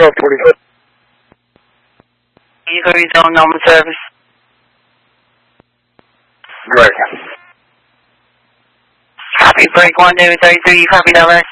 North 20. You go to zone normal service. Right. Copy, break 1, David 33, copy that last.